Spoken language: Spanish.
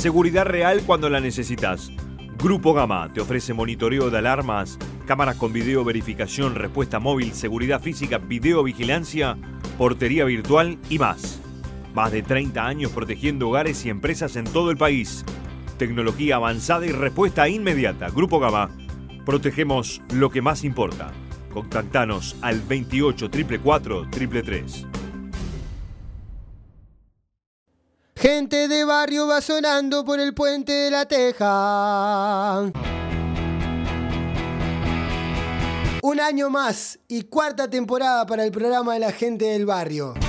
Seguridad real cuando la necesitas. Grupo Gama te ofrece monitoreo de alarmas, cámaras con video, verificación, respuesta móvil, seguridad física, videovigilancia, portería virtual y más. Más de 30 años protegiendo hogares y empresas en todo el país. Tecnología avanzada y respuesta inmediata. Grupo Gama. Protegemos lo que más importa. Contactanos al 28 444 333. Gente de barrio va sonando por el puente de la Teja. Un año más y cuarta temporada para el programa de la gente del barrio.